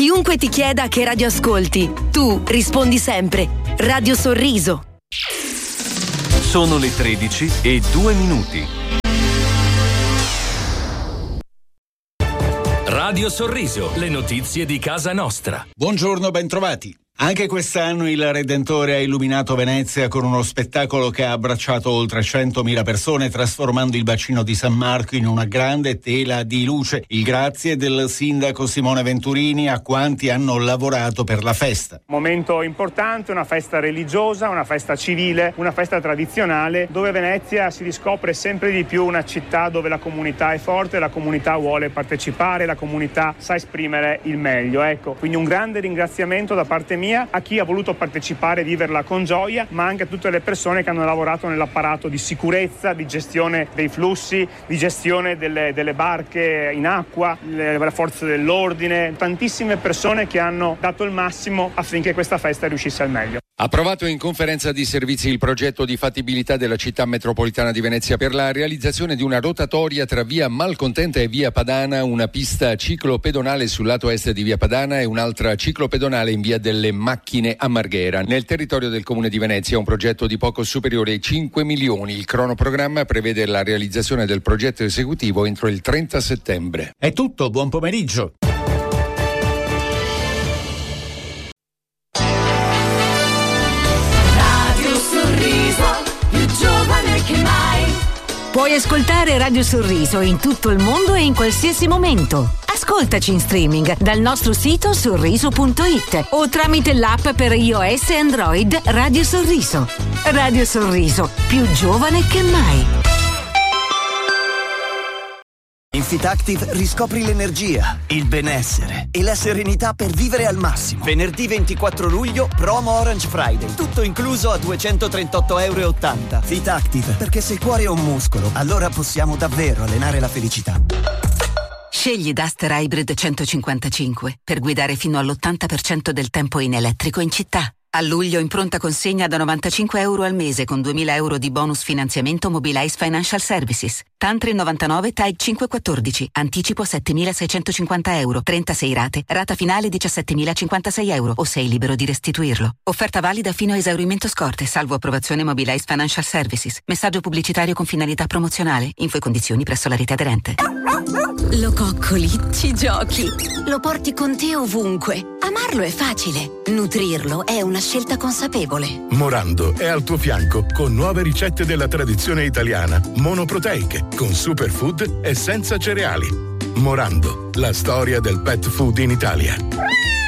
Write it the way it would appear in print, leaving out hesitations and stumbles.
Chiunque ti chieda che radio ascolti, tu rispondi sempre Radio Sorriso. Sono le 13:02. Radio Sorriso, le notizie di casa nostra. Buongiorno, bentrovati. Anche quest'anno il Redentore ha illuminato Venezia con uno spettacolo che ha abbracciato oltre 100.000 persone, trasformando il bacino di San Marco in una grande tela di luce. Il grazie del sindaco Simone Venturini a quanti hanno lavorato per la festa. Momento importante, una festa religiosa, una festa civile, una festa tradizionale, dove Venezia si riscopre sempre di più una città dove la comunità è forte, la comunità vuole partecipare, la comunità sa esprimere il meglio. Ecco, quindi un grande ringraziamento da parte mia a chi ha voluto partecipare e viverla con gioia, ma anche a tutte le persone che hanno lavorato nell'apparato di sicurezza, di gestione dei flussi, di gestione delle barche in acqua, le forze dell'ordine, tantissime persone che hanno dato il massimo affinché questa festa riuscisse al meglio. Approvato in conferenza di servizi il progetto di fattibilità della città metropolitana di Venezia per la realizzazione di una rotatoria tra via Malcontenta e via Padana, una pista ciclopedonale sul lato est di via Padana e un'altra ciclopedonale in via delle Macchine a Marghera. Nel territorio del comune di Venezia un progetto di poco superiore ai 5 milioni. Il cronoprogramma prevede la realizzazione del progetto esecutivo entro il 30 settembre. È tutto, buon pomeriggio. Puoi ascoltare Radio Sorriso in tutto il mondo e in qualsiasi momento. Ascoltaci in streaming dal nostro sito sorriso.it o tramite l'app per iOS e Android Radio Sorriso. Radio Sorriso, più giovane che mai. In Fitactive riscopri l'energia, il benessere e la serenità per vivere al massimo. Venerdì 24 luglio, promo Orange Friday. Tutto incluso a €238,80. Fitactive, perché se il cuore è un muscolo, allora possiamo davvero allenare la felicità. Scegli Duster Hybrid 155 per guidare fino all'80% del tempo in elettrico in città. A luglio in pronta consegna da €95 al mese con €2.000 di bonus finanziamento Mobilize Financial Services. Tantri 99 TAG 514. Anticipo €7.650. 36 rate. Rata finale €17.056 o sei libero di restituirlo. Offerta valida fino a esaurimento scorte, salvo approvazione Mobilize Financial Services. Messaggio pubblicitario con finalità promozionale. Info e condizioni presso la rete aderente. Lo coccoli, ci giochi, lo porti con te ovunque. Amarlo è facile, nutrirlo è una scelta consapevole. Morando è al tuo fianco con nuove ricette della tradizione italiana, monoproteiche, con superfood e senza cereali. Morando, la storia del pet food in Italia.